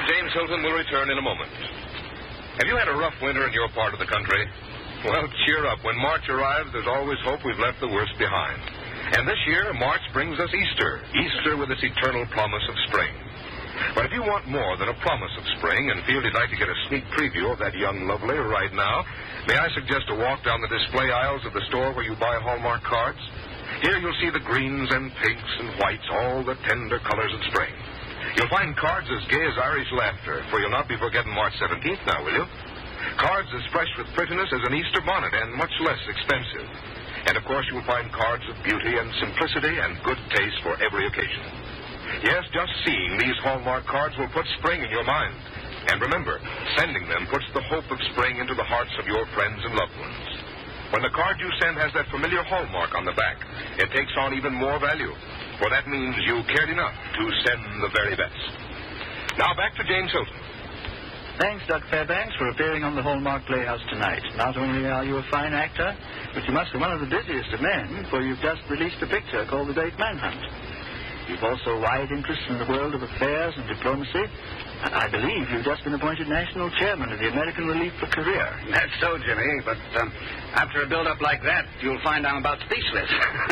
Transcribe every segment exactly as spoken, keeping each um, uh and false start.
James Hilton will return in a moment. Have you had a rough winter in your part of the country? Well, cheer up. When March arrives, there's always hope we've left the worst behind. And this year, March brings us Easter. Easter with its eternal promise of spring. But if you want more than a promise of spring and feel you'd like to get a sneak preview of that young lovely right now, may I suggest a walk down the display aisles of the store where you buy Hallmark cards? Here you'll see the greens and pinks and whites, all the tender colors of spring. You'll find cards as gay as Irish laughter, for you'll not be forgetting March seventeenth now, will you? Cards as fresh with prettiness as an Easter bonnet and much less expensive. And, of course, you'll find cards of beauty and simplicity and good taste for every occasion. Yes, just seeing these Hallmark cards will put spring in your mind. And remember, sending them puts the hope of spring into the hearts of your friends and loved ones. When the card you send has that familiar hallmark on the back, it takes on even more value, for that means you cared enough to send the very best. Now back to James Hilton. Thanks, Doug Fairbanks, for appearing on the Hallmark Playhouse tonight. Not only are you a fine actor, but you must be one of the busiest of men, for you've just released a picture called The Great Manhunt. You've also wide interest in the world of affairs and diplomacy, and I believe you've just been appointed national chairman of the American Relief for Career. That's so, Jimmy, but um, after a build-up like that, you'll find I'm about speechless.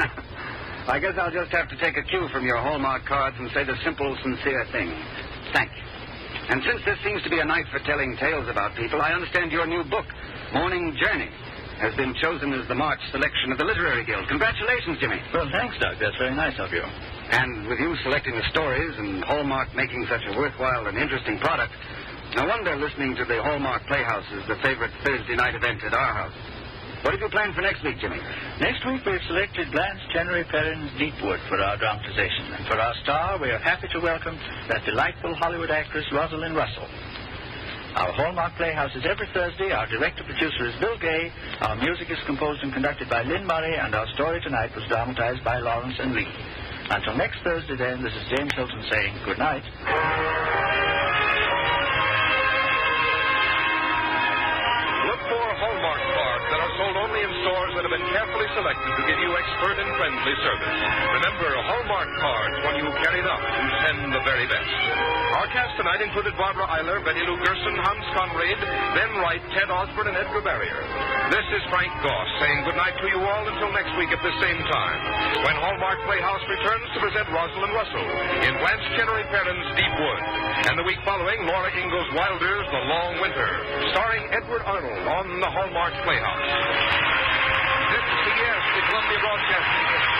I guess I'll just have to take a cue from your Hallmark cards and say the simple, sincere thing. Thank you. And since this seems to be a night for telling tales about people, I understand your new book, Morning Journey, has been chosen as the March selection of the Literary Guild. Congratulations, Jimmy. Well, thanks, Doug. That's very nice of you. And with you selecting the stories and Hallmark making such a worthwhile and interesting product, no wonder listening to the Hallmark Playhouse is the favorite Thursday night event at our house. What have you planned for next week, Jimmy? Next week we've selected Blanche Chenery Perrin's Deepwood for our dramatization. And for our star, we are happy to welcome that delightful Hollywood actress Rosalind Russell. Our Hallmark Playhouse is every Thursday. Our director-producer is Bill Gay. Our music is composed and conducted by Lynn Murray. And our story tonight was dramatized by Lawrence and Lee. Until next Thursday, then, this is James Hilton saying good night. Look for Hallmark cards that are sold only in stores that have been carefully selected to give you expert and friendly service. Remember, Hallmark cards, when you carry enough to send the very best. Our cast tonight included Barbara Eiler, Betty Lou Gerson, Hans Conrad, Ben Wright, Ted Osborne, and Edgar Barrier. This is Frank Goss saying good night to you all until next week at the same time, when Hallmark Playhouse returns to present Rosalind Russell in Blanche Chenery Perrin's Deepwood, and the week following, Laura Ingalls Wilder's The Long Winter, starring Edward Arnold on the Hallmark Playhouse. This is C B S, the Columbia Broadcasting System.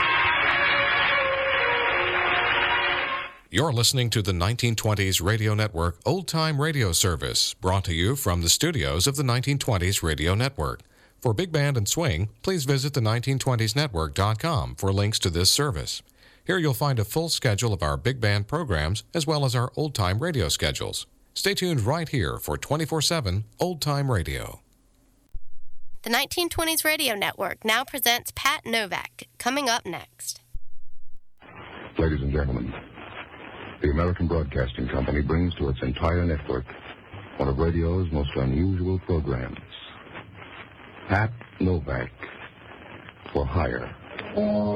You're listening to the nineteen twenties Radio Network Old Time Radio Service, brought to you from the studios of the nineteen twenties Radio Network. For Big Band and Swing, please visit the nineteen twenties network dot com for links to this service. Here you'll find a full schedule of our big band programs as well as our old-time radio schedules. Stay tuned right here for twenty-four seven Old Time Radio. The nineteen twenties Radio Network now presents Pat Novak, coming up next. Ladies and gentlemen, the American Broadcasting Company brings to its entire network one of radio's most unusual programs, Pat Novak, for hire.